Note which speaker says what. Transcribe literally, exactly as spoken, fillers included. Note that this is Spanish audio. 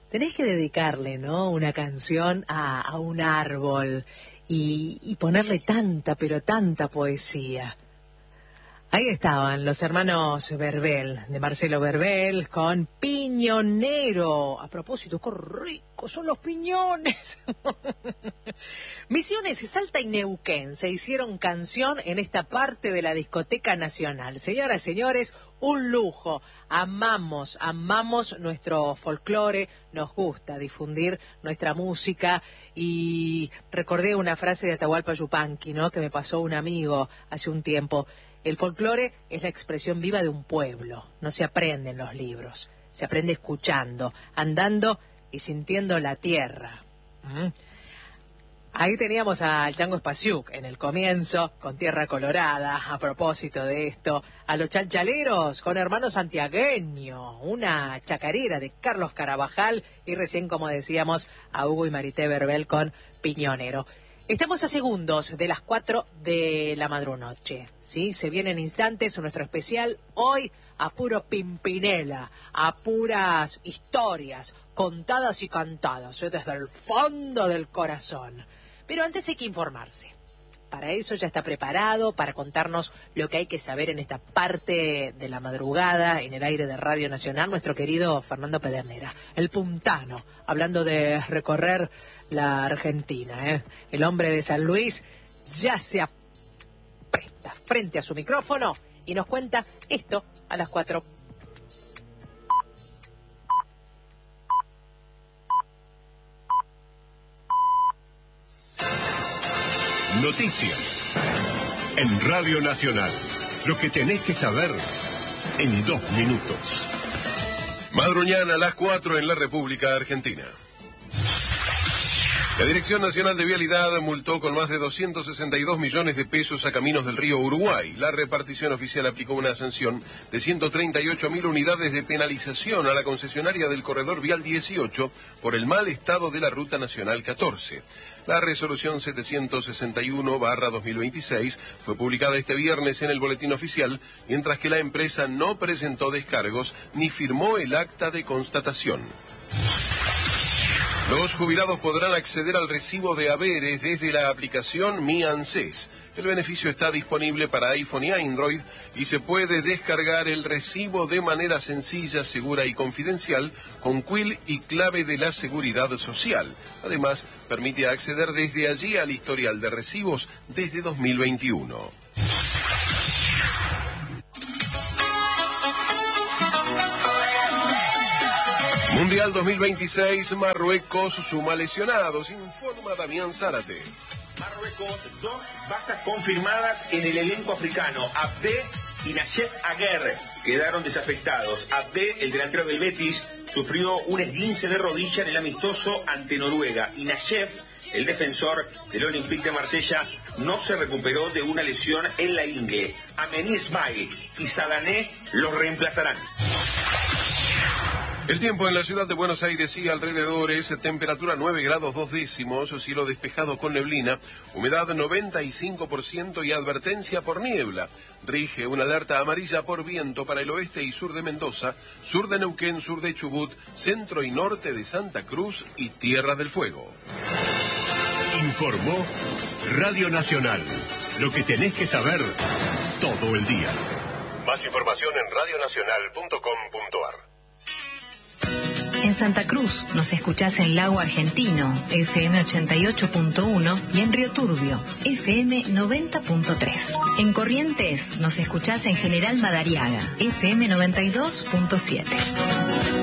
Speaker 1: tenés que dedicarle, ¿no?, una canción a, a un árbol y, y ponerle tanta, pero tanta poesía. Ahí estaban los hermanos Verbel, de Marcelo Verbel, con Piñonero. A propósito, qué ricos son los piñones. Misiones, Salta y Neuquén se hicieron canción en esta parte de la Discoteca Nacional. Señoras y señores, un lujo. Amamos, amamos nuestro folclore, nos gusta difundir nuestra música. Y recordé una frase de Atahualpa Yupanqui, ¿no?, que me pasó un amigo hace un tiempo. El folclore es la expresión viva de un pueblo, no se aprende en los libros, se aprende escuchando, andando y sintiendo la tierra. ¿Mm? Ahí teníamos al Chango Spasiuk en el comienzo, con Tierra Colorada, a propósito de esto, a los Chalchaleros con Hermano Santiagueño, una chacarera de Carlos Carabajal, y recién, como decíamos, a Hugo y Marité Verbel con Piñonero. Estamos a segundos de las cuatro de la madrunoche, ¿sí? Se viene en instantes nuestro especial, hoy a puro Pimpinela, a puras historias contadas y cantadas, ¿eh?, desde el fondo del corazón. Pero antes hay que informarse. Para eso ya está preparado, para contarnos lo que hay que saber en esta parte de la madrugada, en el aire de Radio Nacional, nuestro querido Fernando Pedernera, el puntano, hablando de recorrer la Argentina, ¿eh? El hombre de San Luis ya se apresta frente a su micrófono y nos cuenta esto a las cuatro.
Speaker 2: Noticias en Radio Nacional. Lo que tenés que saber en dos minutos. Madruñana a las cuatro en la República Argentina. La Dirección Nacional de Vialidad multó con más de doscientos sesenta y dos millones de pesos a Caminos del Río Uruguay. La repartición oficial aplicó una sanción de ciento treinta y ocho mil unidades de penalización a la concesionaria del Corredor Vial dieciocho por el mal estado de la Ruta Nacional catorce. La resolución setecientos sesenta y uno barra dos mil veintiséis fue publicada este viernes en el Boletín Oficial, mientras que la empresa no presentó descargos ni firmó el acta de constatación. Los jubilados podrán acceder al recibo de haberes desde la aplicación Mi ANSES. El beneficio está disponible para iPhone y Android y se puede descargar el recibo de manera sencilla, segura y confidencial con quill y clave de la Seguridad Social. Además, permite acceder desde allí al historial de recibos desde dos mil veintiuno. Mundial dos mil veintiséis, Marruecos suma lesionados, informa Damián Zárate.
Speaker 3: Marruecos, dos bajas confirmadas en el elenco africano. Abde y Nachef Aguer quedaron desafectados. Abde, el delantero del Betis, sufrió un esguince de rodilla en el amistoso ante Noruega. Y Nachef, el defensor del Olympique de Marsella, no se recuperó de una lesión en la ingle. Ameni Esmail y Sadané los reemplazarán.
Speaker 2: El tiempo en la ciudad de Buenos Aires y alrededores, temperatura nueve grados dos décimos, cielo despejado con neblina, humedad noventa y cinco por ciento y advertencia por niebla. Rige una alerta amarilla por viento para el oeste y sur de Mendoza, sur de Neuquén, sur de Chubut, centro y norte de Santa Cruz y Tierra del Fuego. Informó Radio Nacional. Lo que tenés que saber todo el día. Más información en radio nacional punto com punto a r.
Speaker 4: En Santa Cruz nos escuchás en Lago Argentino, F M ochenta y ocho punto uno, y en Río Turbio, F M noventa punto tres. En Corrientes nos escuchás en General Madariaga, F M noventa y dos punto siete.